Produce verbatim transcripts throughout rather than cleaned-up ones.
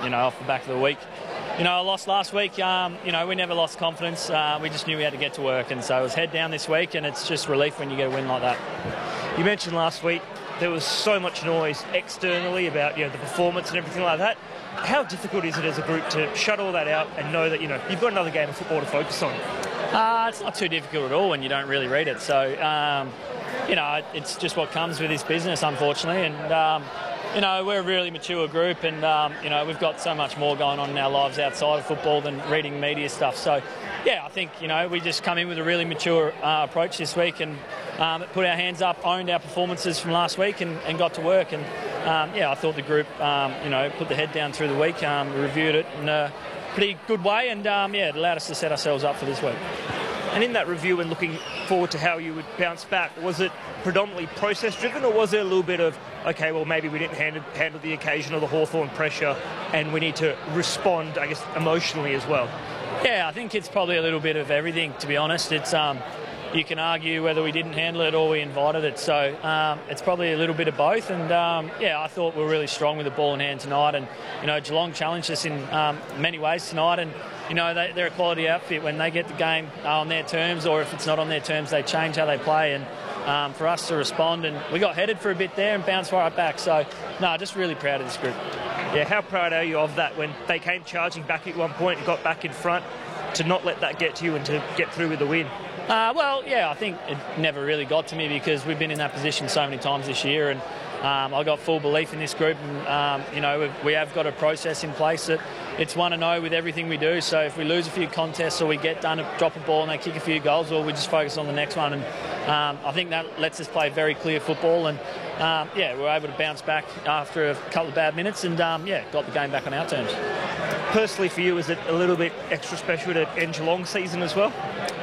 you know, off the back of the week. You know, I lost last week. Um, you know, we never lost confidence. Uh, we just knew we had to get to work, and so it was head down this week, and it's just relief when you get a win like that. You mentioned last week there was so much noise externally about, you know, the performance and everything like that. How difficult is it as a group to shut all that out and know that, you know, you've got another game of football to focus on? Uh, it's not too difficult at all when you don't really read it. So, um, you know, it's just what comes with this business, unfortunately. And, um, you know, we're a really mature group, and, um, you know, we've got so much more going on in our lives outside of football than reading media stuff. So, yeah, I think, you know, we just come in with a really mature uh, approach this week and um, put our hands up, owned our performances from last week and, and got to work. And, um, yeah, I thought the group, um, you know, put the head down through the week, um, reviewed it in a pretty good way, and, um, yeah, it allowed us to set ourselves up for this week. And in that review and looking forward to how you would bounce back, was it predominantly process-driven, or was there a little bit of, OK, well, maybe we didn't handle, handle the occasion of the Hawthorn pressure and we need to respond, I guess, emotionally as well? Yeah, I think it's probably a little bit of everything, to be honest. It's um, you can argue whether we didn't handle it or we invited it. So um, it's probably a little bit of both. And, um, yeah, I thought we were really strong with the ball in hand tonight. And, you know, Geelong challenged us in um, many ways tonight. And, you know, they, they're a quality outfit when they get the game uh, on their terms, or if it's not on their terms, they change how they play. And um, for us to respond, and we got headed for a bit there and bounced right back. So, no, just really proud of this group. Yeah, how proud are you of that when they came charging back at one point and got back in front, to not let that get to you and to get through with the win? Uh, well, yeah, I think it never really got to me because we've been in that position so many times this year, and um, I've got full belief in this group, and um, you know, we've, we have got a process in place that it's one and oh with everything we do. So if we lose a few contests or we get done, drop a ball and they kick a few goals, or we just focus on the next one. And um, I think that lets us play very clear football, and um, yeah, we're able to bounce back after a couple of bad minutes, and um, yeah, got the game back on our terms. Personally for you, is it a little bit extra special to end Geelong season as well?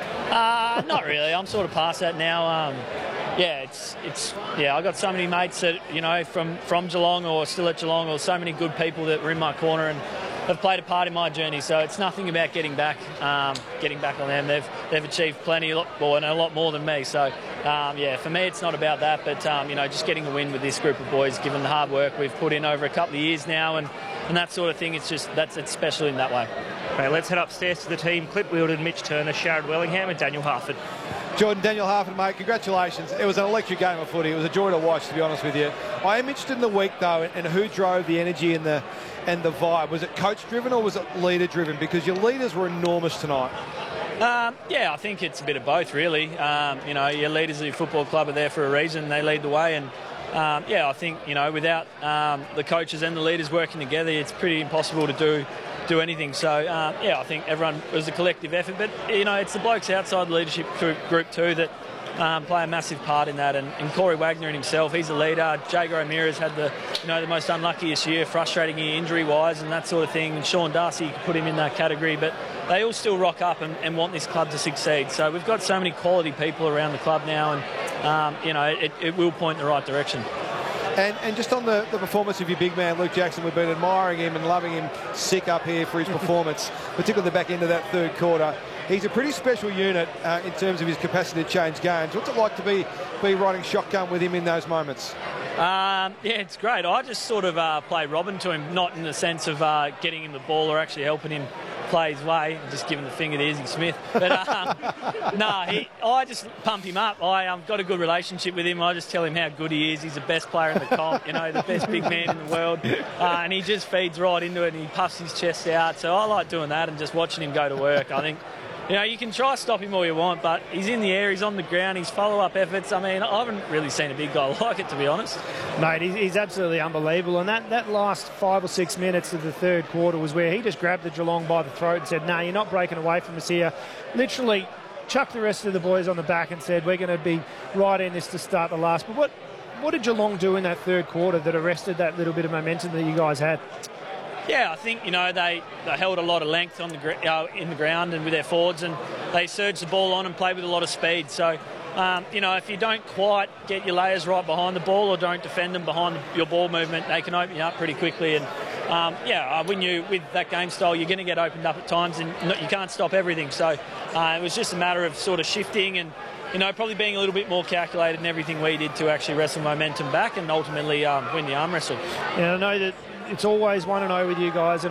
Uh, not really. I'm sort of past that now. Um, yeah, it's it's yeah. I got so many mates that, you know, from from Geelong or still at Geelong, or so many good people that were in my corner and have played a part in my journey. So it's nothing about getting back, um, getting back on them. They've they've achieved plenty, a lot more, and a lot more than me. So um, yeah, for me, it's not about that, but um, you know, just getting the win with this group of boys, given the hard work we've put in over a couple of years now, and. And that sort of thing, it's just, that's it's special in that way. Okay, let's head upstairs to the team. Clip Wheeldon, Mitch Turner, Sharrod Wellingham and Daniel Harford. Jordan, Daniel Harford, mate, congratulations. It was an electric game of footy. It was a joy to watch, to be honest with you. I am interested in the week, though, and who drove the energy and the and the vibe. Was it coach-driven or was it leader-driven? Because your leaders were enormous tonight. Um, yeah, I think it's a bit of both, really. Um, you know, your leaders of your football club are there for a reason. They lead the way, and Um, yeah, I think, you know, without um, the coaches and the leaders working together, it's pretty impossible to do do anything. So, uh, yeah, I think everyone it was a collective effort. But, you know, it's the blokes outside the leadership group too that um, play a massive part in that. And, and Corey Wagner himself, he's a leader. Jago O'Meara's had the, you know, the most unluckiest year, frustrating year injury-wise and that sort of thing. And Sean Darcy, you could put him in that category. But they all still rock up and, and want this club to succeed. So we've got so many quality people around the club now, and Um, you know, it, it will point in the right direction. And, and just on the, the performance of your big man, Luke Jackson, we've been admiring him and loving him sick up here for his performance, particularly the back end of that third quarter. He's a pretty special unit uh, in terms of his capacity to change games. What's it like to be, be riding shotgun with him in those moments? Um, yeah, it's great. I just sort of uh, play Robin to him, not in the sense of uh, getting him the ball or actually helping him play his way, just giving the finger to Izzy Smith. But um, no, he, I just pump him up. I um, got a good relationship with him. I just tell him how good he is. He's the best player in the comp, you know, the best big man in the world. Uh, and he just feeds right into it and he puffs his chest out. So I like doing that and just watching him go to work. I think, you know, you can try to stop him all you want, but he's in the air, he's on the ground, his follow-up efforts. I mean, I haven't really seen a big guy like it, to be honest. Mate, he's absolutely unbelievable. And that, that last five or six minutes of the third quarter was where he just grabbed the Geelong by the throat and said, no, nah, you're not breaking away from us here. Literally chucked the rest of the boys on the back and said, we're going to be right in this to start the last. But what, what did Geelong do in that third quarter that arrested that little bit of momentum that you guys had? Yeah, I think, you know, they, they held a lot of length on the uh, in the ground and with their forwards, and they surged the ball on and played with a lot of speed. So, um, you know, if you don't quite get your layers right behind the ball or don't defend them behind your ball movement, they can open you up pretty quickly. And, um, yeah, when you with that game style, you're going to get opened up at times and you can't stop everything. So uh, it was just a matter of sort of shifting and, you know, probably being a little bit more calculated in everything we did to actually wrestle momentum back and ultimately um, win the arm wrestle. Yeah, I know that it's always one and oh with you guys. And